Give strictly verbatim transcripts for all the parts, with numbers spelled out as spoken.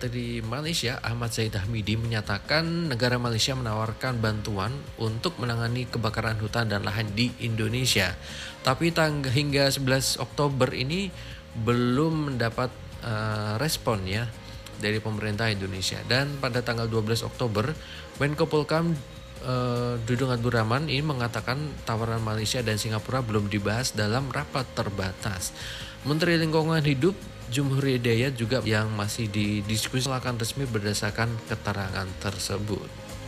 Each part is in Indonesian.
Menteri Malaysia Ahmad Zahid Hamidi menyatakan negara Malaysia menawarkan bantuan untuk menangani kebakaran hutan dan lahan di Indonesia. Tapi tanggal hingga sebelas Oktober ini belum mendapat uh, respon ya dari pemerintah Indonesia. Dan pada tanggal dua belas Oktober, Menko Polhukam uh, Dudung Abdul Rahman ini mengatakan tawaran Malaysia dan Singapura belum dibahas dalam rapat terbatas. Menteri Lingkungan Hidup Jumhur Hidayat juga yang masih didiskusikan resmi berdasarkan keterangan tersebut.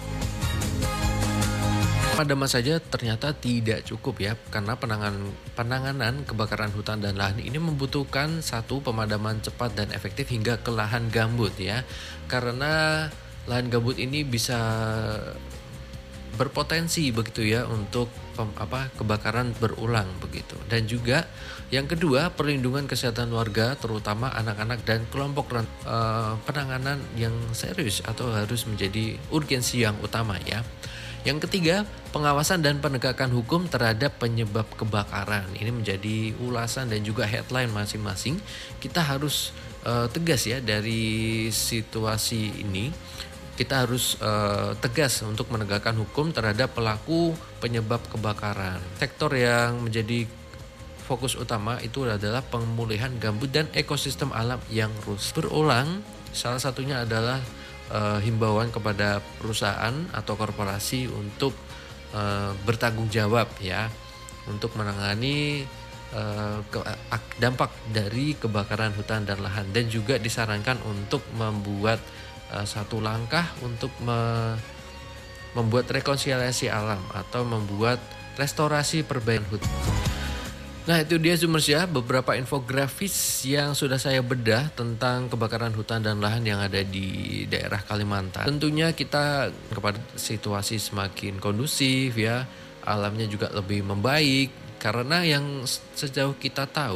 Pemadaman saja ternyata tidak cukup ya, karena penanganan, penanganan kebakaran hutan dan lahan ini membutuhkan satu pemadaman cepat dan efektif hingga ke lahan gambut ya, karena lahan gambut ini bisa berpotensi begitu ya untuk pem, apa kebakaran berulang begitu. Dan juga yang kedua, perlindungan kesehatan warga terutama anak-anak dan kelompok uh, penanganan yang serius atau harus menjadi urgensi yang utama ya. Yang ketiga, pengawasan dan penegakan hukum terhadap penyebab kebakaran. Ini menjadi ulasan dan juga headline masing-masing. Kita harus uh, tegas ya dari situasi ini. Kita harus uh, tegas untuk menegakkan hukum terhadap pelaku penyebab kebakaran. Sektor yang menjadi fokus utama itu adalah pemulihan gambut dan ekosistem alam yang rusak berulang. Salah satunya adalah uh, himbauan kepada perusahaan atau korporasi untuk uh, bertanggung jawab ya, untuk menangani uh, ke, dampak dari kebakaran hutan dan lahan, dan juga disarankan untuk membuat satu langkah untuk me- membuat rekonsiliasi alam atau membuat restorasi perbaikan hutan. Nah, itu dia Zoomers ya, beberapa infografis yang sudah saya bedah tentang kebakaran hutan dan lahan yang ada di daerah Kalimantan. Tentunya kita kepada situasi semakin kondusif ya, alamnya juga lebih membaik, karena yang sejauh kita tahu